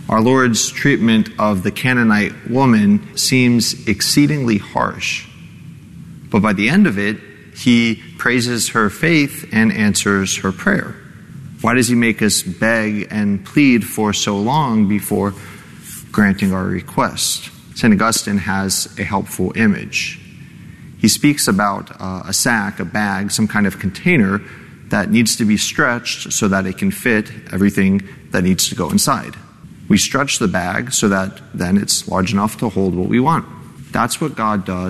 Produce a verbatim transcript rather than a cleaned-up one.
Our Lord's treatment of the Canaanite woman seems exceedingly harsh. But by the end of it, he praises her faith and answers her prayer. Why does he make us beg and plead for so long before granting our request? Saint Augustine has a helpful image. He speaks about uh, a sack, a bag, some kind of container that needs to be stretched so that it can fit everything that needs to go inside. We stretch the bag so that then it's large enough to hold what we want. That's what God does